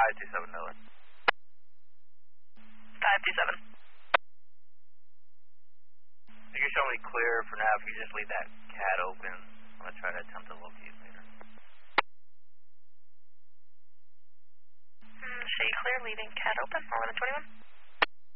527 Miller. 527. You can show me clear for now if you just leave that CAD open. I'm going to try to attempt to locate later. Show you clear, leaving CAD open, 41121.